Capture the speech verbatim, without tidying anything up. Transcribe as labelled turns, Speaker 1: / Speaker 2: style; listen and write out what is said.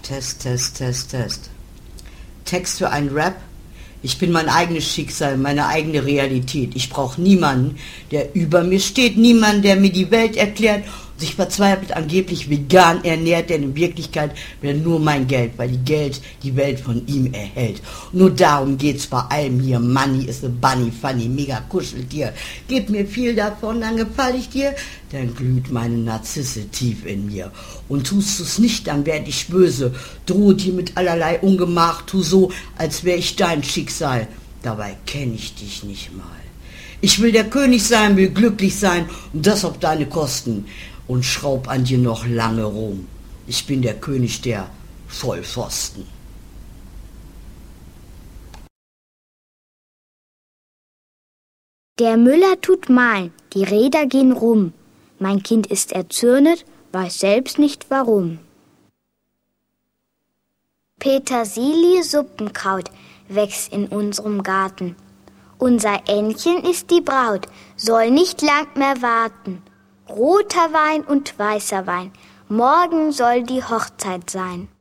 Speaker 1: Test, Test, Test, Test. Text für einen Rap? Ich bin mein eigenes Schicksal, meine eigene Realität. Ich brauche niemanden, der über mir steht, niemanden, der mir die Welt erklärt und sich verzweifelt angeblich vegan ernährt, denn in Wirklichkeit will er nur mein Geld, weil die Geld die Welt von ihm erhält. Und nur darum geht's bei allem hier. Money is a bunny, funny, mega Kuscheltier. Gib mir viel davon, dann gefall ich dir, dann glüht meine Narzisse tief in mir. Und tust du's nicht, dann werd ich böse, drohe dir mit allerlei Ungemach, tu so, als wär ich dein Schicksal. Dabei kenn ich dich nicht mal. Ich will der König sein, will glücklich sein und das auf deine Kosten. Und schraub an dir noch lange rum. Ich bin der König der Vollpfosten.
Speaker 2: Der Müller tut mahlen, die Räder gehen rum. Mein Kind ist erzürnet, weiß selbst nicht warum. Petersilie-Suppenkraut wächst in unserem Garten. Unser Ännchen ist die Braut, soll nicht lang mehr warten. Roter Wein und weißer Wein, morgen soll die Hochzeit sein.